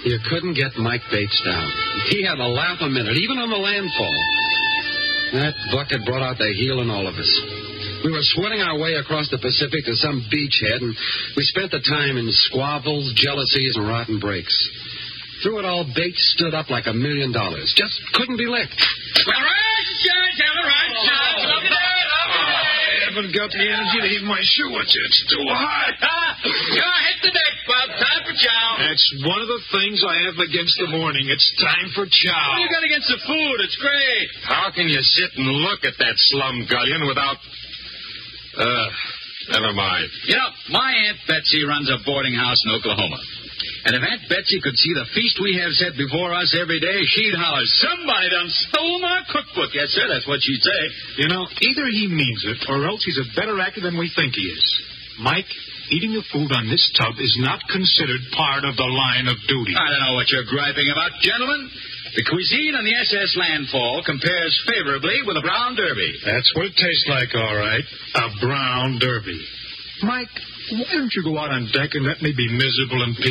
You couldn't get Mike Bates down. He had a laugh a minute, even on the landfall. That bucket brought out the heel in all of us. We were sweating our way across the Pacific to some beachhead, and we spent the time in squabbles, jealousies, and rotten breaks. Through it all, Bates stood up like $1 million. Just couldn't be licked. All right, Judge, all right. I haven't got the energy to heat my shoe. It's too hot. Hit the deck, Bob. Time for chow. That's one of the things I have against the morning. It's time for chow. What do you got against the food? It's great. How can you sit and look at that slum gullion without... never mind. You know, my Aunt Betsy runs a boarding house in Oklahoma. And if Aunt Betsy could see the feast we have set before us every day, she'd holler, somebody done stole my cookbook. Yes, sir, that's what she'd say. You know, either he means it or else he's a better actor than we think he is. Mike, eating the food on this tub is not considered part of the line of duty. I don't know what you're griping about, gentlemen. The cuisine on the SS Landfall compares favorably with a brown derby. That's what it tastes like, all right. A brown derby. Mike, why don't you go out on deck and let me be miserable in peace?